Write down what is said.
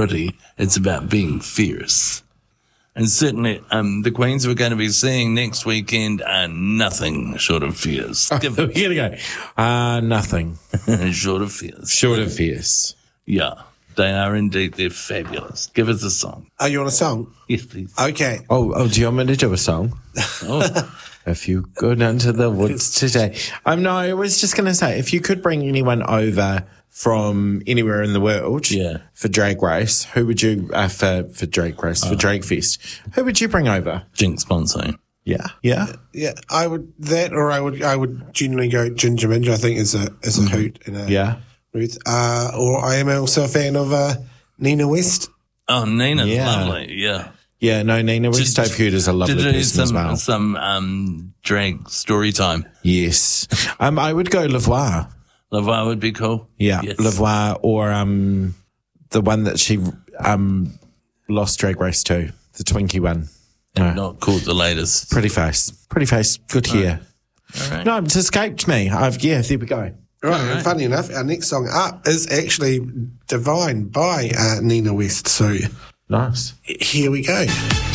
pretty. It's about being fierce. And certainly, the Queens we're going to be seeing next weekend are nothing short of fierce. Here we go. Nothing. Short of fierce. Short of fierce. Yeah, they are indeed. They're fabulous. Give us a song. Oh, you want a song? Yes, please. Okay. Oh, do you want me to do a song? Oh. If you go down to the woods today. No, I was just going to say, if you could bring anyone over from anywhere in the world for Drag Race, who would you, for Drag Race, for Drag Fest, who would you bring over? Jinx Monsoon. Yeah. Yeah, I would I would genuinely go Ginger Minge. I think is a hoot and a Ruth. Or I am also a fan of Nina West. Oh, Nina's lovely. Yeah. Yeah, no, Nina West I've heard is a lovely person as well. Some drag story time. Yes. I would go Lavoir. Lavoir would be cool. Yeah, yes. Lavoir or the one that she lost Drag Race to, the Twinkie one. No. Not called the latest. Pretty face, good hair. All right. No, it's escaped me. There we go. Right, and funny enough, our next song up is actually Divine by Nina West. So nice. Here we go.